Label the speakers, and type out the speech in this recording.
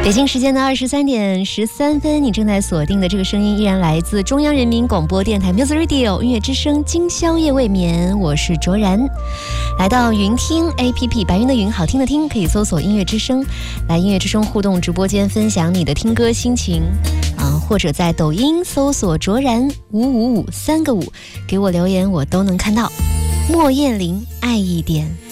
Speaker 1: 北京时间的23:13，你正在锁定的这个声音依然来自中央人民广播电台 Music Radio 音乐之声，今宵夜未眠，我是卓然。来到云听 APP， 白云的云，好听的听，可以搜索音乐之声，来音乐之声互动直播间分享你的听歌心情或者在抖音搜索卓然555，3个5，给我留言，我都能看到。莫艳玲，爱一点。